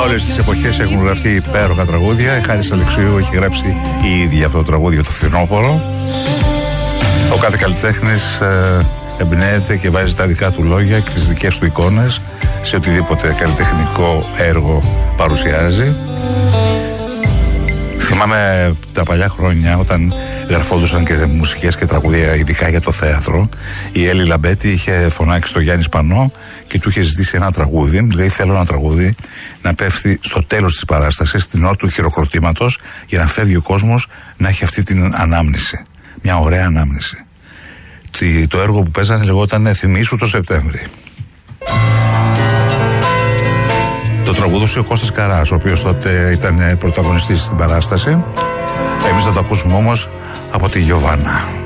όλες τις εποχές έχουν γραφτεί υπέροχα τραγούδια. Η Χάρης Αλεξίου έχει γράψει η ίδια αυτό το τραγούδι για το φθινόπωρο. Ο κάθε καλλιτέχνης εμπνέεται και βάζει τα δικά του λόγια και τις δικές του εικόνες σε οτιδήποτε καλλιτεχνικό έργο παρουσιάζει. Θυμάμαι τα παλιά χρόνια όταν γραφόντουσαν και μουσικές και τραγούδια ειδικά για το θέατρο. Η Έλλη Λαμπέτη είχε φωνάξει στο Γιάννη Σπανό και του είχε ζητήσει ένα τραγούδι. Λέει: θέλω ένα τραγούδι να πέφτει στο τέλος της παράστασης, την ώρα του χειροκροτήματος, για να φεύγει ο κόσμος να έχει αυτή την ανάμνηση. Μια ωραία ανάμνηση. Το έργο που παίζανε λεγόταν «Θυμήσου το Σεπτέμβρη». Το τραγουδούσε ο Κώστας Καράς, ο οποίος τότε ήταν πρωταγωνιστής στην παράσταση. Εμείς θα το ακούσουμε όμως από τη Γιωβάνα.